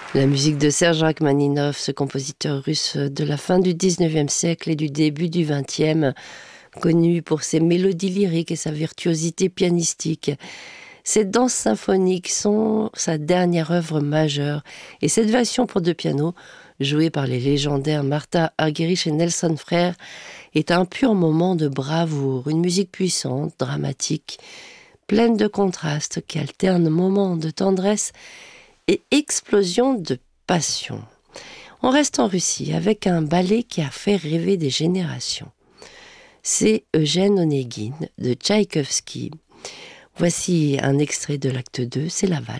La musique de Serge Rachmaninov, ce compositeur russe de la fin du 19e siècle et du début du 20e, connu pour ses mélodies lyriques et sa virtuosité pianistique. Ces danses symphoniques sont sa dernière œuvre majeure et cette version pour deux pianos, jouée par les légendaires Martha Argerich et Nelson Frère, est un pur moment de bravoure, une musique puissante, dramatique, pleine de contrastes qui alternent moments de tendresse et explosion de passion. On reste en Russie avec un ballet qui a fait rêver des générations. C'est Eugène Onegin de Tchaïkovski. Voici un extrait de l'acte 2, c'est la valse.